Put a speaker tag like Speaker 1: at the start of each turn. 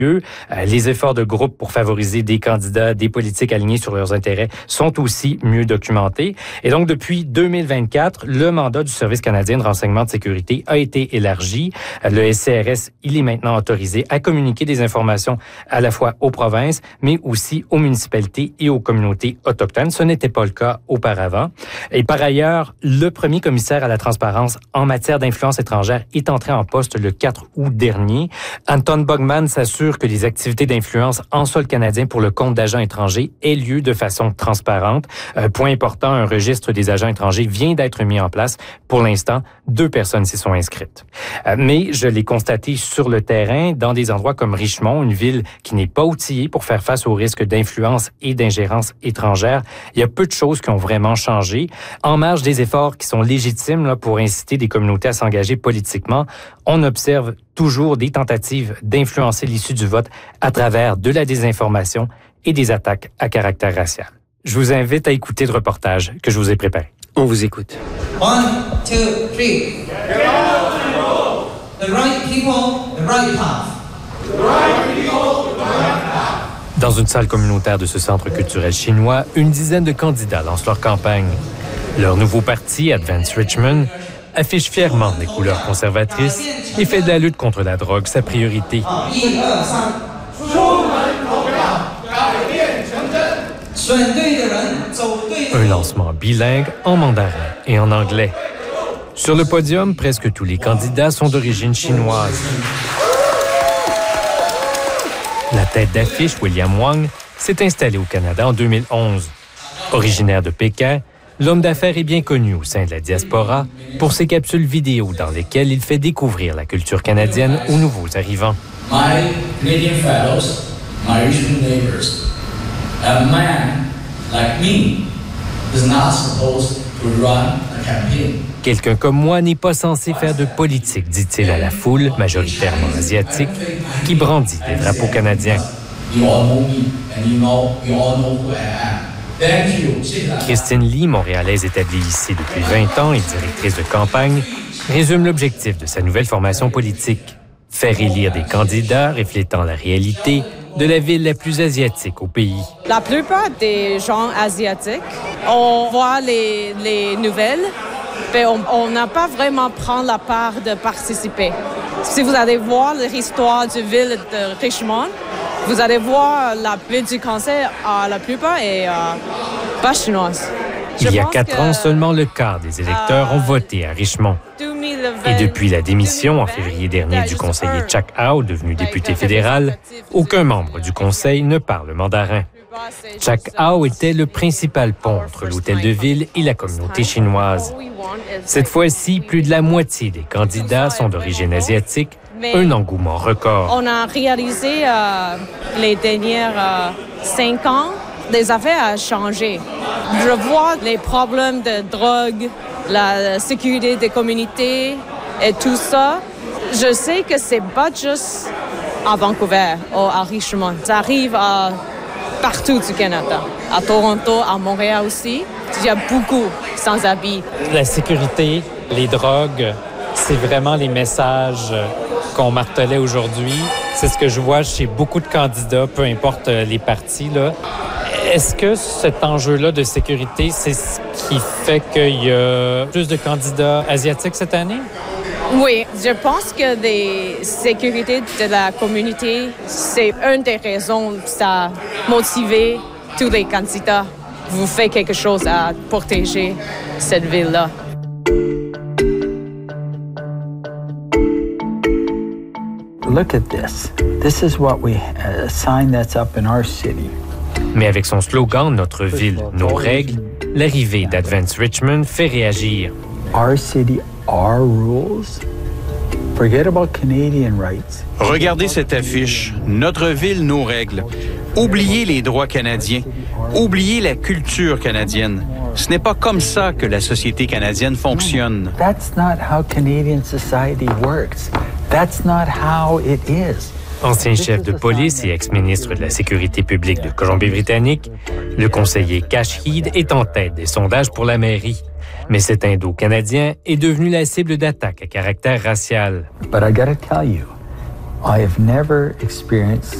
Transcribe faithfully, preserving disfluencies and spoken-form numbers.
Speaker 1: Les efforts de groupe pour favoriser des candidats, des politiques alignés sur leurs intérêts sont aussi mieux documentés. Et donc, depuis deux mille vingt-quatre, le mandat du Service canadien de renseignement de sécurité a été élargi. Le S C R S, il est maintenant autorisé à communiquer des informations à la fois aux provinces, mais aussi aux municipalités et aux communautés autochtones. Ce n'était pas le cas auparavant. Et par ailleurs, le premier commissaire à la transparence en matière d'influence étrangère est entré en poste le quatre août dernier. Anton Bogman s'assure que les activités d'influence en sol canadien pour le compte d'agents étrangers aient lieu de façon transparente. Euh, point important, un registre des agents étrangers vient d'être mis en place. Pour l'instant, deux personnes s'y sont inscrites. Euh, mais je l'ai constaté sur le terrain, dans des endroits comme Richmond, une ville qui n'est pas outillée pour faire face aux risques d'influence et d'ingérence étrangère. Il y a peu de choses qui ont vraiment changé. En marge des efforts qui sont légitimes là, pour inciter des communautés à s'engager politiquement, on observe toujours des tentatives d'influencer l'issue du vote à travers de la désinformation et des attaques à caractère racial. Je vous invite à écouter le reportage que je vous ai préparé.
Speaker 2: On vous écoute.
Speaker 3: One, two, three. The right people, the right path. The right people, the right path.
Speaker 1: Dans une salle communautaire de ce centre culturel chinois, une dizaine de candidats lancent leur campagne. Leur nouveau parti, Advance Richmond, affiche fièrement des couleurs conservatrices et fait de la lutte contre la drogue sa priorité. Un lancement bilingue en mandarin et en anglais. Sur le podium, presque tous les candidats sont d'origine chinoise. La tête d'affiche, William Wang, s'est installé au Canada en deux mille onze. Originaire de Pékin, l'homme d'affaires est bien connu au sein de la diaspora pour ses capsules vidéo dans lesquelles il fait découvrir la culture canadienne aux nouveaux arrivants.
Speaker 4: My Canadian fellows, my Richmond neighbors, a man like me is not supposed to run a campaign.
Speaker 1: Quelqu'un comme moi n'est pas censé faire de politique, dit-il à la foule, majoritairement asiatique, qui brandit des drapeaux canadiens. Christine Lee, montréalaise établie ici depuis vingt ans et directrice de campagne, résume l'objectif de sa nouvelle formation politique. Faire élire des candidats reflétant la réalité de la ville la plus asiatique au pays.
Speaker 5: La plupart des gens asiatiques, on voit les, les nouvelles, mais on n'a pas vraiment pris la part de participer. Si vous allez voir l'histoire de la ville de Richmond, vous allez voir la ville du conseil, euh, la plupart est euh, pas chinoise. Je
Speaker 1: Il y a
Speaker 5: pense
Speaker 1: quatre
Speaker 5: que,
Speaker 1: ans, seulement le quart des électeurs
Speaker 5: euh,
Speaker 1: ont voté à Richmond. Et depuis la démission en février dernier du conseiller Chuck Howe, devenu député fédéral, aucun membre du conseil ne parle mandarin. Chuck Howe était le principal pont entre l'hôtel de ville et la communauté chinoise. Cette fois-ci, plus de la moitié des candidats sont d'origine asiatique, un engouement record.
Speaker 5: On a réalisé euh, les derniers euh, cinq ans, les affaires ont changé. Je vois les problèmes de drogue, la sécurité des communautés et tout ça. Je sais que c'est pas juste à Vancouver ou à Richmond. Ça arrive à partout du Canada. À Toronto, à Montréal aussi. Il y a beaucoup sans-abri.
Speaker 6: La sécurité, les drogues, c'est vraiment les messages qu'on martelait aujourd'hui. C'est ce que je vois chez beaucoup de candidats, peu importe les partis, là. Est-ce que cet enjeu-là de sécurité, c'est ce qui fait qu'il y a plus de candidats asiatiques cette année?
Speaker 5: Oui, je pense que la sécurité de la communauté, c'est une des raisons que ça a motivé tous les candidats. Vous faites quelque chose à protéger cette ville-là.
Speaker 7: Look at this. This is what we a sign that's up in our city.
Speaker 1: Mais avec son slogan « Notre ville, nos règles », l'arrivée d'Advance Richmond fait réagir.
Speaker 7: Our city, our rules. Forget about Canadian rights.
Speaker 8: Regardez cette affiche. Notre ville, nos règles. Oubliez les droits canadiens. Oubliez la culture canadienne. Ce n'est pas comme ça que la société canadienne fonctionne.
Speaker 7: That's not how Canadian society works. That's not how it is.
Speaker 1: Ancien chef de police et ex-ministre de la Sécurité publique de Colombie-Britannique, le conseiller Kash Heed est en tête des sondages pour la mairie. Mais cet Indo-Canadien est devenu la cible d'attaques à caractère racial.
Speaker 7: But I gotta tell you, I have never experienced